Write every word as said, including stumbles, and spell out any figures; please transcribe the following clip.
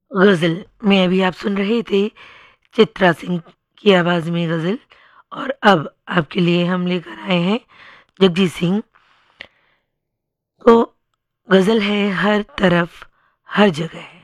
गज़ल में अभी आप सुन रहे थे चित्रा सिंह की आवाज़ में गज़ल। और अब आपके लिए हम लेकर आए हैं जगजीत सिंह। तो गज़ल है हर तरफ हर जगह।